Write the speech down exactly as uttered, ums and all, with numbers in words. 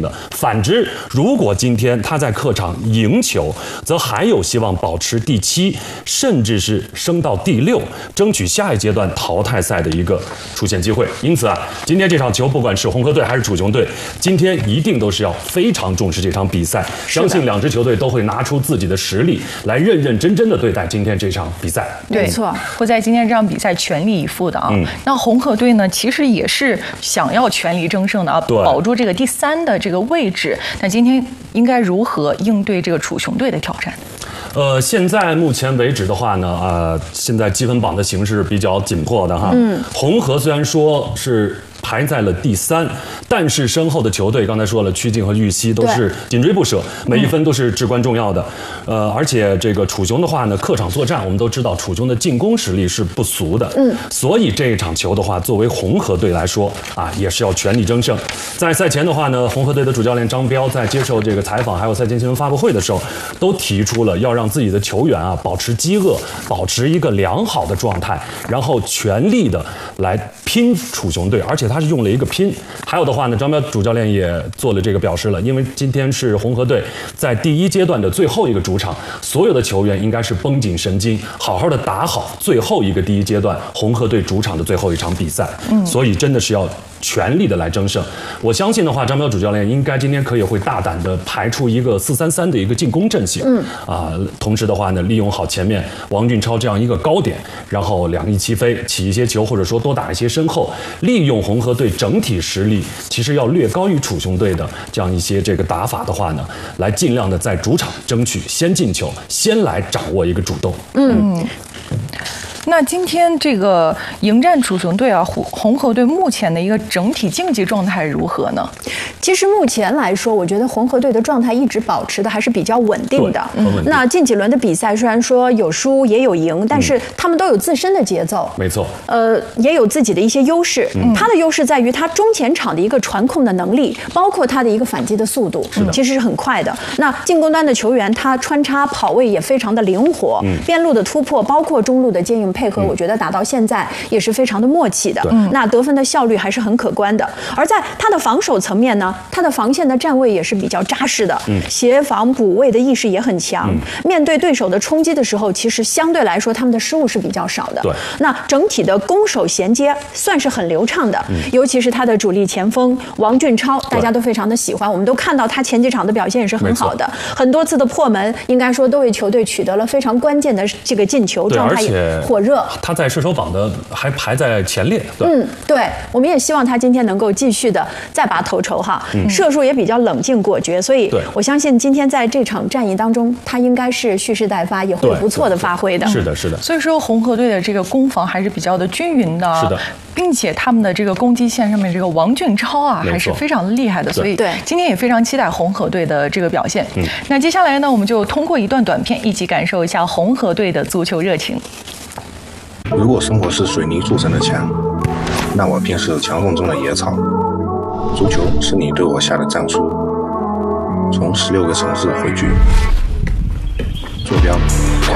的。反之，如果今天他在客场赢球，则还有希望保持第七，甚至是升到第六，争取下一阶段淘汰赛的一个出现机会。因此啊，今天这场球，不管是红河队还是楚雄队，今天一定都是要非常重视这场比赛。相信两支球队都会拿出自己的实力来认认真真的对待今天这场比赛。 没错，会在今天这场比赛全力以赴的啊。嗯、那红河队呢，其实也是想要全力争胜的啊，保住这个第三的这个位置。那今天应该如何应对这个楚雄队的挑战？ 呃，现在目前为止的话呢，呃，现在积分榜的形势比较紧迫的哈。嗯。红河虽然说是排在了第三，但是身后的球队刚才说了，曲靖和玉溪都是紧追不舍，每一分都是至关重要的。呃，而且这个楚雄的话呢，客场作战，我们都知道楚雄的进攻实力是不俗的。嗯。所以这一场球的话，作为红河队来说啊，也是要全力争胜。在赛前的话呢，红河队的主教练张彪在接受这个采访还有赛前新闻发布会的时候，都提出了要让自己的球员啊保持饥饿，保持一个良好的状态，然后全力的来拼楚雄队，而且他是用了一个拼。还有的话呢，张彪主教练也做了这个表示了，因为今天是红河队在第一阶段的最后一个主场，所有的球员应该是绷紧神经，好好的打好最后一个第一阶段红河队主场的最后一场比赛。嗯，所以真的是要全力的来争胜。我相信的话，张彪主教练应该今天可以会大胆的排出一个四三三的一个进攻阵型。嗯，啊，同时的话呢，利用好前面王俊超这样一个高点，然后两翼齐飞，起一些球，或者说多打一些身后，利用红河队整体实力其实要略高于楚雄队的这样一些这个打法的话呢，来尽量的在主场争取先进球，先来掌握一个主动。嗯。嗯那今天这个迎战楚雄队啊，红红河队目前的一个整体竞技状态如何呢？ 其实目前来说，我觉得红河队的状态一直保持的还是比较稳定的。 嗯、 那近几轮的比赛虽然说有输也有赢，但是他们都有自身的节奏。 没错。 呃，也有自己的一些优势。嗯、他的优势在于他中前场的一个传控的能力，包括他的一个反击的速度，其实是很快的。那进攻端的球员，他穿插跑位也非常的灵活，嗯、边路的突破，包括中路的接应配合，我觉得打到现在也是非常的默契的。那得分的效率还是很可观的。而在他的防守层面呢，他的防线的站位也是比较扎实的，协防补位的意识也很强。面对对手的冲击的时候，其实相对来说他们的失误是比较少的。那整体的攻守衔接算是很流畅的，尤其是他的主力前锋王俊超，大家都非常的喜欢。我们都看到他前几场的表现也是很好的，很多次的破门，应该说都为球队取得了非常关键的这个进球，状态也火热。 他在射手榜的还排在前列。 嗯，对，我们也希望他今天能够继续的再拔头筹哈。嗯、射术也比较冷静果决，所以我相信今天在这场战役当中，他应该是蓄势待发，也会有不错的发挥的。 是的，是的。 所以说红河队的这个攻防还是比较的均匀的。 是的。 并且他们的这个攻击线上面这个王俊超啊，还是非常的厉害的，所以今天也非常期待红河队的这个表现。嗯，那接下来呢，我们就通过一段短片，一起感受一下红河队的足球热情。 如果生活是水泥铸成的墙，那我便是墙缝中的野草。足球是你对我下的战书，从十六个城市汇聚，坐标